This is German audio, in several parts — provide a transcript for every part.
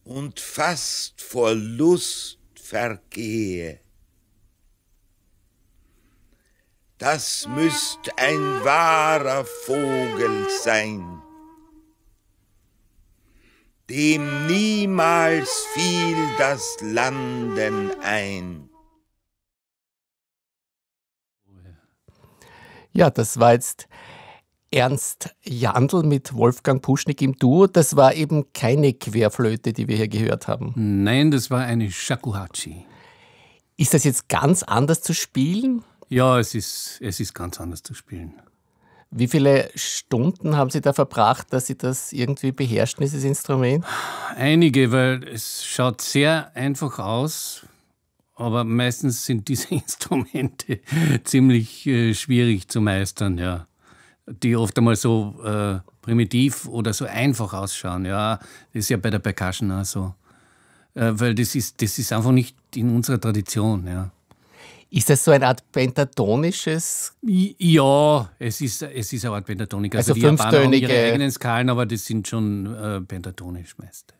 und fast vor Lust vergehe. Das müsst ein wahrer Vogel sein, dem niemals fiel das Landen ein. Ja, das war jetzt Ernst Jandl mit Wolfgang Puschnik im Duo. Das war eben keine Querflöte, die wir hier gehört haben. Nein, das war eine Shakuhachi. Ist das jetzt ganz anders zu spielen? Ja, es ist ganz anders zu spielen. Wie viele Stunden haben Sie da verbracht, dass Sie das irgendwie beherrschen, dieses Instrument? Einige, weil es schaut sehr einfach aus, aber meistens sind diese Instrumente ziemlich schwierig zu meistern, ja. Die oft einmal so primitiv oder so einfach ausschauen. Ja, das ist ja bei der Percussion auch so. Weil das ist einfach nicht in unserer Tradition, ja. Ist das so eine Art pentatonisches? Ja, es ist eine Art Pentatonik. Also die Japaner haben fünftönige ihre eigenen Skalen, aber das sind schon pentatonisch meist.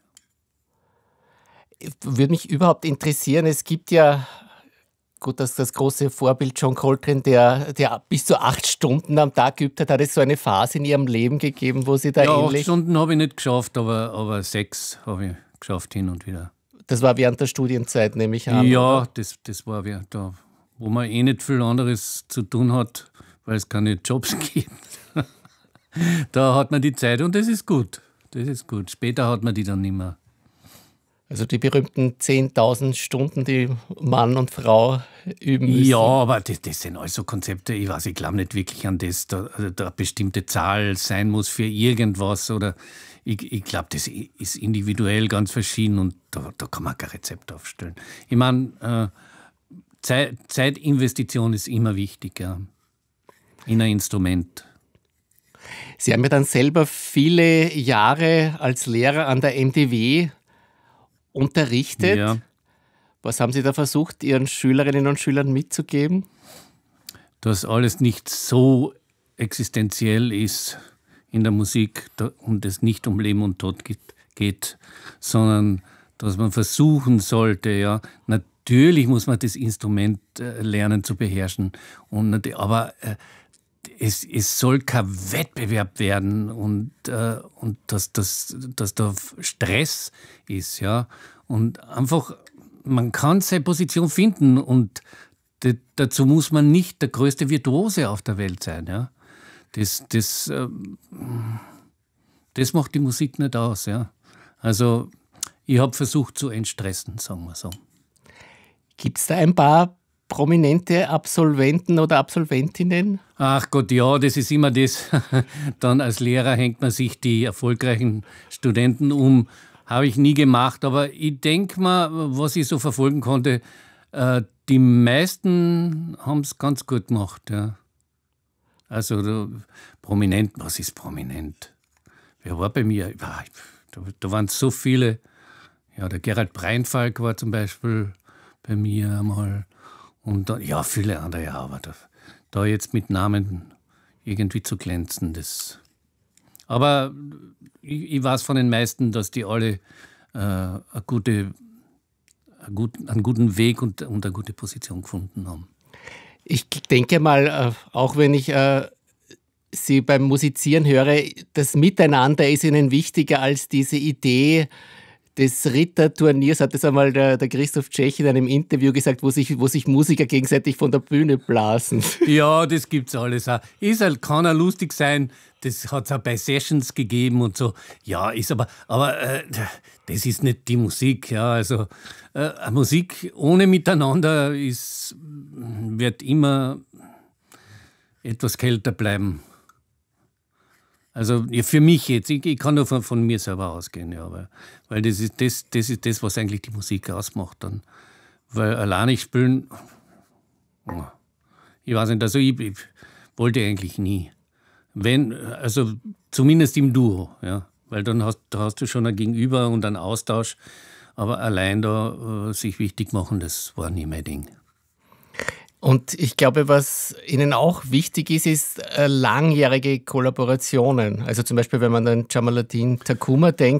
Würde mich überhaupt interessieren, es gibt ja, gut, das große Vorbild John Coltrane, der bis zu 8 Stunden am Tag geübt hat. Hat es so eine Phase in Ihrem Leben gegeben, wo Sie da Ja, ähnlich... 8 Stunden habe ich nicht geschafft, aber 6 habe ich geschafft hin und wieder. Das war während der Studienzeit, nehme ich an. Ja, das war da, wo man nicht viel anderes zu tun hat, weil es keine Jobs gibt. Da hat man die Zeit und das ist gut. Das ist gut. Später hat man die dann nicht mehr. Also die berühmten 10.000 Stunden, die Mann und Frau üben müssen. Ja, aber das sind also Konzepte, ich glaube nicht wirklich an das, da eine bestimmte Zahl sein muss für irgendwas. Oder ich glaube, das ist individuell ganz verschieden und da kann man kein Rezept aufstellen. Ich meine, Zeitinvestition ist immer wichtig, ja, in ein Instrument. Sie haben ja dann selber viele Jahre als Lehrer an der MDW unterrichtet. Ja. Was haben Sie da versucht, Ihren Schülerinnen und Schülern mitzugeben? Dass alles nicht so existenziell ist in der Musik und es nicht um Leben und Tod geht, sondern dass man versuchen sollte, ja, natürlich muss man das Instrument lernen zu beherrschen, aber es soll kein Wettbewerb werden und dass da Stress ist, ja. Und einfach, man kann seine Position finden und dazu muss man nicht der größte Virtuose auf der Welt sein, ja. Das macht die Musik nicht aus, ja. Also ich habe versucht zu entstressen, sagen wir so. Gibt es da ein paar prominente Absolventen oder Absolventinnen? Ach Gott, ja, das ist immer das. Dann als Lehrer hängt man sich die erfolgreichen Studenten um. Habe ich nie gemacht, aber ich denke mal, was ich so verfolgen konnte, die meisten haben es ganz gut gemacht. Ja. Also prominent, was ist prominent? Wer war bei mir? Da waren so viele. Ja, der Gerald Breinfalk war zum Beispiel bei mir einmal. Und dann, ja, viele andere, ja, aber da jetzt mit Namen irgendwie zu glänzen, das. Aber ich weiß von den meisten, dass die alle einen guten Weg und eine gute Position gefunden haben. Ich denke mal, auch wenn ich Sie beim Musizieren höre, das Miteinander ist Ihnen wichtiger als diese Idee des Ritterturniers, hat das einmal der Christoph Tschech in einem Interview gesagt, wo sich Musiker gegenseitig von der Bühne blasen. Ja, das gibt's alles auch. Kann auch lustig sein, das hat es auch bei Sessions gegeben und so. Ja, aber das ist nicht die Musik. Ja, also Musik ohne Miteinander wird immer etwas kälter bleiben. Also für mich jetzt, ich kann nur von mir selber ausgehen, ja, weil das ist das, was eigentlich die Musik ausmacht. Dann. Weil alleine spielen, ich weiß nicht, also ich wollte eigentlich nie. Also zumindest im Duo, ja, weil dann hast du schon ein Gegenüber und einen Austausch, aber allein da sich wichtig machen, das war nie mein Ding. Und ich glaube, was Ihnen auch wichtig ist langjährige Kollaborationen. Also zum Beispiel, wenn man an Jamaluddin Tacuma denkt,